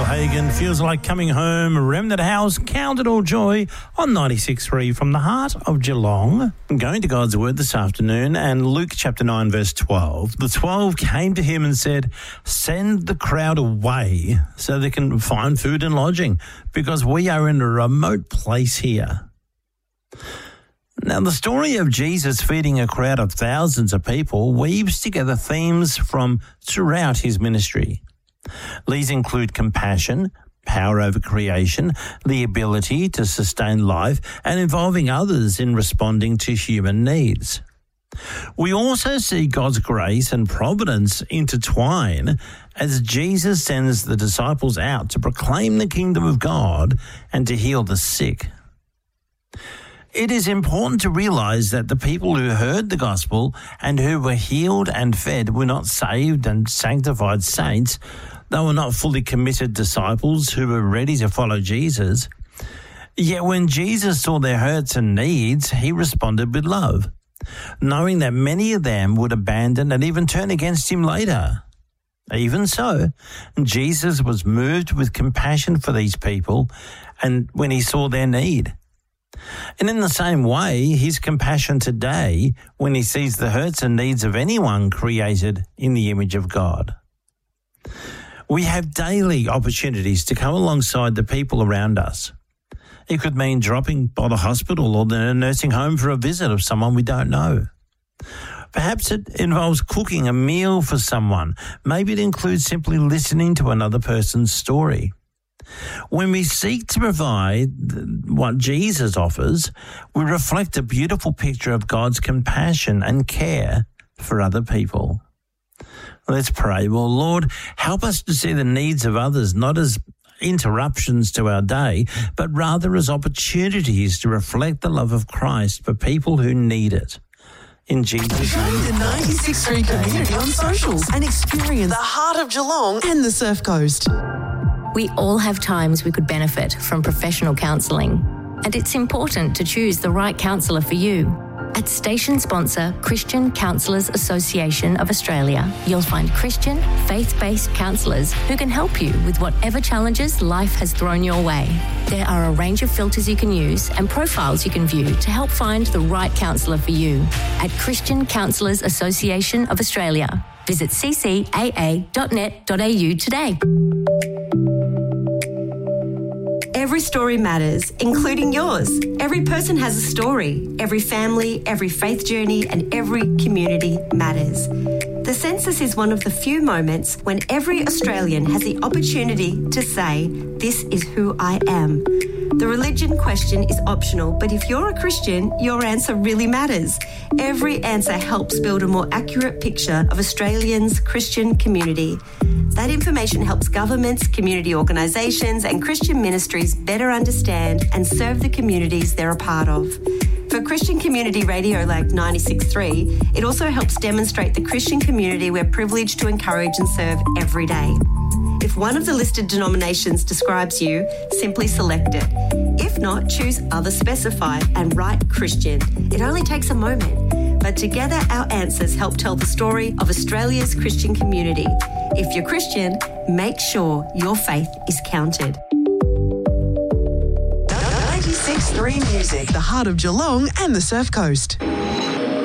Hagen, Feels Like Coming Home, Remnant House, Count It All Joy on 96.3 from the heart of Geelong. I'm going to God's Word this afternoon, and Luke chapter 9 verse 12. The 12 came to him and said, "Send the crowd away so they can find food and lodging, because we are in a remote place here." Now, the story of Jesus feeding a crowd of thousands of people weaves together themes from throughout his ministry. These include compassion, power over creation, the ability to sustain life, and involving others in responding to human needs. We also see God's grace and providence intertwine as Jesus sends the disciples out to proclaim the kingdom of God and to heal the sick. It is important to realize that the people who heard the gospel and who were healed and fed were not saved and sanctified saints. They were not fully committed disciples who were ready to follow Jesus. Yet when Jesus saw their hurts and needs, he responded with love, knowing that many of them would abandon and even turn against him later. Even so, Jesus was moved with compassion for these people and when he saw their need. And in the same way, his compassion today when he sees the hurts and needs of anyone created in the image of God. We have daily opportunities to come alongside the people around us. It could mean dropping by the hospital or the nursing home for a visit of someone we don't know. Perhaps it involves cooking a meal for someone. Maybe it includes simply listening to another person's story. When we seek to provide what Jesus offers, we reflect a beautiful picture of God's compassion and care for other people. Let's pray. Well, Lord, help us to see the needs of others not as interruptions to our day, but rather as opportunities to reflect the love of Christ for people who need it. In Jesus' name. Join the 96.3 community on socials and experience the heart of Geelong and the Surf Coast. We all have times we could benefit from professional counselling, and it's important to choose the right counsellor for you. At station sponsor Christian Counsellors Association of Australia, you'll find Christian, faith-based counsellors who can help you with whatever challenges life has thrown your way. There are a range of filters you can use and profiles you can view to help find the right counsellor for you. At Christian Counsellors Association of Australia, visit ccaa.net.au today. Every story matters, including yours. Every person has a story. Every family, every faith journey, and every community matters. The census is one of the few moments when every Australian has the opportunity to say, "This is who I am." The religion question is optional, but if you're a Christian, your answer really matters. Every answer helps build a more accurate picture of Australians' Christian community. That information helps governments, community organisations and Christian ministries better understand and serve the communities they're a part of. For Christian Community Radio like 96.3, it also helps demonstrate the Christian community we're privileged to encourage and serve every day. If one of the listed denominations describes you, simply select it. If not, choose Other Specified and write Christian. It only takes a moment, but together our answers help tell the story of Australia's Christian community. If you're Christian, make sure your faith is counted. 96.3 Music, the heart of Geelong and the Surf Coast.